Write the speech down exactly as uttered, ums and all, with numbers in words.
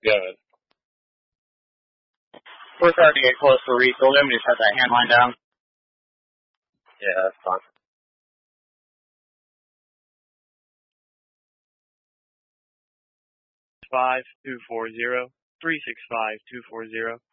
Good. We're starting to get close to refill. Let me just set that hand line down. Yeah, that's fine. Five two four zero three six five two four zero.